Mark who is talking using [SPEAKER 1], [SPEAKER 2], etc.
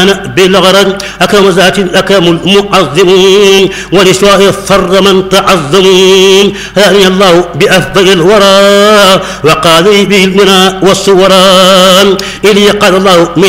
[SPEAKER 1] بالغرض أكرم ذات أكرم المعظمون ولشواه الفر من تعظمون هاني الله بأفضل الورى وقال به المنى والصوران إلي قال الله من